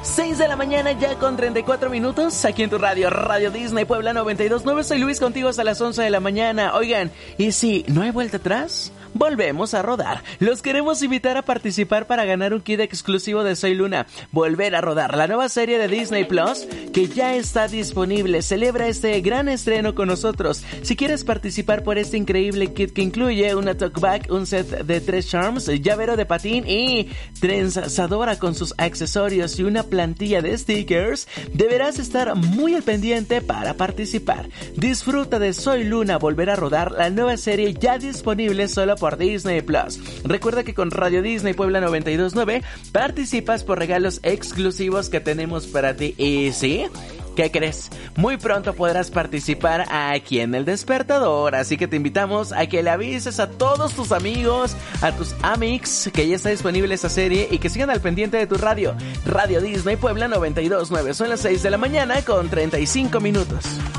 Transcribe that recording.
6 de la mañana ya con 34 minutos, aquí en tu radio, Radio Disney Puebla 92.9, soy Luis contigo hasta las 11 de la mañana. Oigan, ¿y si no hay vuelta atrás? Volvemos a rodar. Los queremos invitar a participar para ganar un kit exclusivo de Soy Luna. Volver a rodar, la nueva serie de Disney Plus que ya está disponible. Celebra este gran estreno con nosotros. Si quieres participar por este increíble kit que incluye una talkback, un set de 3 charms, llavero de patín y trenzadora con sus accesorios y una plantilla de stickers, deberás estar muy al pendiente para participar. Disfruta de Soy Luna, volver a rodar, la nueva serie ya disponible solo por Disney Plus. Recuerda que con Radio Disney Puebla 92.9 participas por regalos exclusivos que tenemos para ti. Y sí, ¿qué crees? Muy pronto podrás participar aquí en El Despertador, así que te invitamos a que le avises a todos tus amigos, a tus amics, que ya está disponible esta serie y que sigan al pendiente de tu radio. Radio Disney Puebla 92.9. Son las 6 de la mañana con 35 minutos.